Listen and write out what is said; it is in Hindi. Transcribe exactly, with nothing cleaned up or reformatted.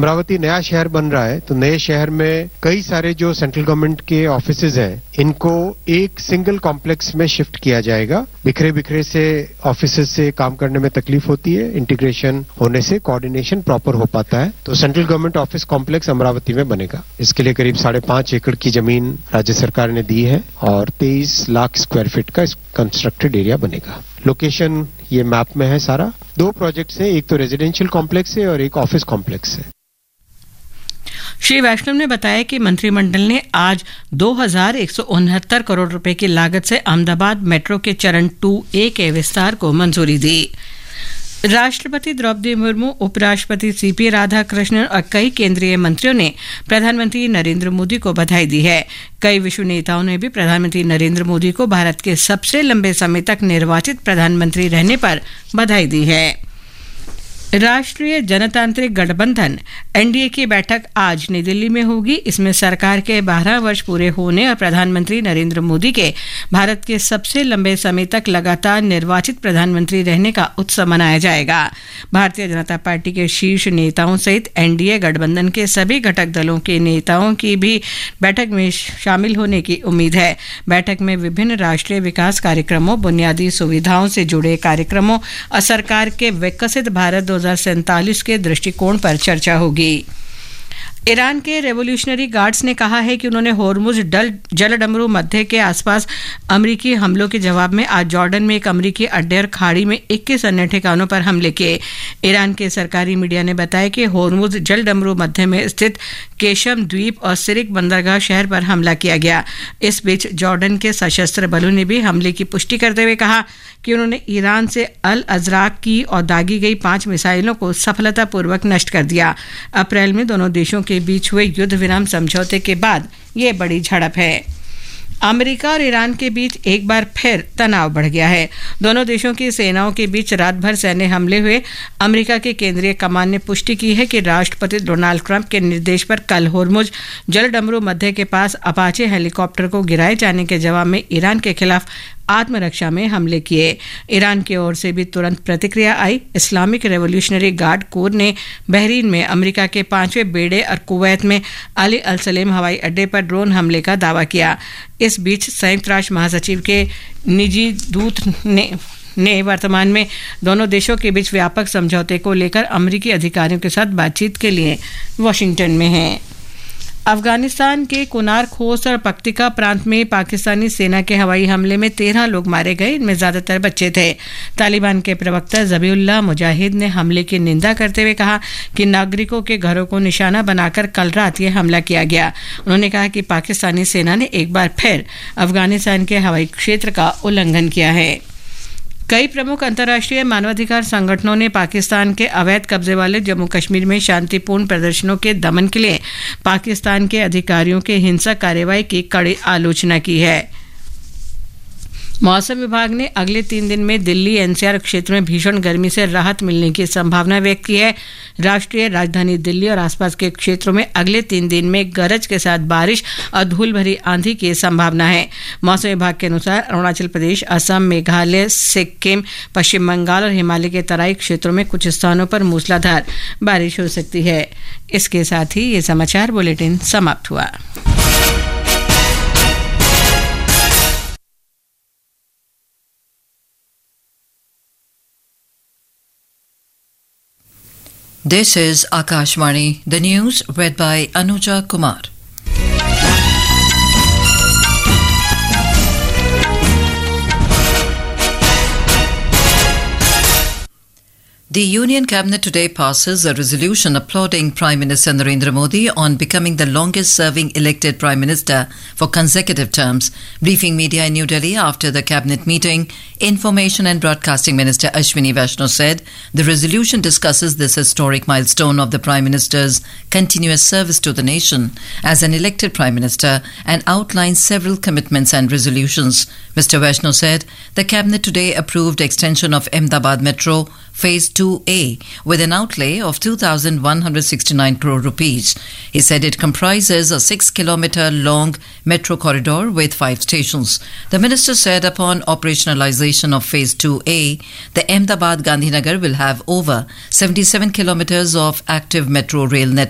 अमरावती नया शहर बन रहा है, तो नए शहर में कई सारे जो सेंट्रल गवर्नमेंट के ऑफिसेज हैं, इनको एक सिंगल कॉम्प्लेक्स में शिफ्ट किया जाएगा। बिखरे बिखरे से ऑफिसेज से काम करने में तकलीफ होती है, इंटीग्रेशन होने से कोऑर्डिनेशन प्रॉपर हो पाता है। तो central government office complex Amravati में बनेगा। इसके लिए करीब साढ़े पांच एकड़ की जमीन राज्य सरकार ने दी है और तेईस लाख स्क्वायर फीट का कंस्ट्रक्टेड एरिया बनेगा। लोकेशन ये मैप में है सारा। दो प्रोजेक्ट्स हैं, एक तो रेजिडेंशियल कॉम्प्लेक्स है और एक ऑफिस कॉम्प्लेक्स है। श्री वैष्णव ने बताया कि मंत्रिमंडल ने आज दो हजार एक सौ उनहत्तर करोड़ रुपए की लागत से अहमदाबाद मेट्रो के चरण टू ए के विस्तार को मंजूरी दी। राष्ट्रपति द्रौपदी मुर्मू, उपराष्ट्रपति सीपी राधाकृष्णन और कई केंद्रीय मंत्रियों ने प्रधानमंत्री नरेंद्र मोदी को बधाई दी है। कई विश्व नेताओं ने भी प्रधानमंत्री नरेंद्र मोदी को भारत के सबसे लंबे समय तक निर्वाचित प्रधानमंत्री रहने पर बधाई दी है। राष्ट्रीय जनतांत्रिक गठबंधन एनडीए की बैठक आज नई दिल्ली में होगी। इसमें सरकार के बारह वर्ष पूरे होने और प्रधानमंत्री नरेंद्र मोदी के भारत के सबसे लंबे समय तक लगातार निर्वाचित प्रधानमंत्री रहने का उत्सव मनाया जाएगा। भारतीय जनता पार्टी के शीर्ष नेताओं सहित एनडीए गठबंधन के सभी घटक दलों के नेताओं की भी बैठक में शामिल होने की उम्मीद है। बैठक में विभिन्न राष्ट्रीय विकास कार्यक्रमों, बुनियादी सुविधाओं से जुड़े कार्यक्रमों और सरकार के विकसित भारत दो हजार सैंतालीस के दृष्टिकोण पर चर्चा होगी। ईरान के रेवोल्यूशनरी गार्ड्स ने कहा है कि उन्होंने होर्मुज जलडमरू मध्य के आसपास अमरीकी हमलों के जवाब में आज जॉर्डन में एक अमरीकी अड्डे और खाड़ी में इक्कीस अन्य ठिकानों पर हमले किए। ईरान के सरकारी मीडिया ने बताया कि होर्मुज जलडमरू मध्य में स्थित केशम द्वीप और सिरिक बंदरगाह शहर पर हमला किया गया। इस बीच जॉर्डन के सशस्त्र बलों ने भी हमले की पुष्टि करते हुए कहा कि उन्होंने ईरान से अल अजराक की और दागी गई पांच मिसाइलों को सफलतापूर्वक नष्ट कर दिया। अप्रैल में दोनों देशों के बीच हुए युद्ध विराम समझौते के बाद ये बड़ी झड़प है। अमेरिका और ईरान के बीच एक बार फिर तनाव बढ़ गया है। दोनों देशों की सेनाओं के बीच रात भर सैन्य हमले हुए। अमेरिका के केंद्रीय कमान ने पुष्टि की है कि राष्ट्रपति डोनाल्ड ट्रंप के निर्देश पर कल होर्मुज जलडमरू मध्य के पास अपाचे हेलीकॉप्टर को गिराए जाने के जवाब में ईरान के खिलाफ आत्मरक्षा में हमले किए। ईरान की ओर से भी तुरंत प्रतिक्रिया आई। इस्लामिक रेवोल्यूशनरी गार्ड कोर ने बहरीन में अमेरिका के पांचवें बेड़े और कुवैत में अली अल सलेम हवाई अड्डे पर ड्रोन हमले का दावा किया। इस बीच संयुक्त राष्ट्र महासचिव के निजी दूत ने ने वर्तमान में दोनों देशों के बीच व्यापक समझौते को लेकर अमेरिकी अधिकारियों के साथ बातचीत के लिए वाशिंगटन में हैं। अफगानिस्तान के कुनार खोस और पक्तिका प्रांत में पाकिस्तानी सेना के हवाई हमले में तेरह लोग मारे गए। इनमें ज्यादातर बच्चे थे। तालिबान के प्रवक्ता ज़बीउल्लाह मुजाहिद ने हमले की निंदा करते हुए कहा कि नागरिकों के घरों को निशाना बनाकर कल रात यह हमला किया गया। उन्होंने कहा कि पाकिस्तानी सेना ने एक बार फिर अफगानिस्तान के हवाई क्षेत्र का उल्लंघन किया है। कई प्रमुख अंतर्राष्ट्रीय मानवाधिकार संगठनों ने पाकिस्तान के अवैध कब्जे वाले जम्मू कश्मीर में शांतिपूर्ण प्रदर्शनों के दमन के लिए पाकिस्तान के अधिकारियों के हिंसक कार्रवाई की कड़ी आलोचना की है। मौसम विभाग ने अगले तीन दिन में दिल्ली एनसीआर क्षेत्र में भीषण गर्मी से राहत मिलने की संभावना व्यक्त की है। राष्ट्रीय राजधानी दिल्ली और आसपास के क्षेत्रों में अगले तीन दिन में गरज के साथ बारिश और धूल भरी आंधी की संभावना है। मौसम विभाग के अनुसार अरुणाचल प्रदेश, असम, मेघालय, सिक्किम, पश्चिम बंगाल और हिमालय के तराई क्षेत्रों में कुछ स्थानों पर मूसलाधार बारिश हो सकती है। इसके साथ ही ये समाचार बुलेटिन समाप्त हुआ। This is Akashvani, the news read by Anuja Kumar. The Union Cabinet today passes a resolution applauding Prime Minister Narendra Modi on becoming the longest-serving elected Prime Minister for consecutive terms. Briefing media in New Delhi after the Cabinet meeting, Information and Broadcasting Minister Ashwini Vaishnaw said the resolution discusses this historic milestone of the Prime Minister's continuous service to the nation as an elected Prime Minister and outlines several commitments and resolutions. Mister Vaishnaw said the Cabinet today approved extension of Ahmedabad Metro Phase two A with an outlay of two thousand one hundred sixty-nine crore rupees. He said it comprises a six kilometre long metro corridor with five stations. The minister said upon operationalization of Phase two A, the Ahmedabad Gandhinagar will have over seventy-seven kilometres of active metro rail network.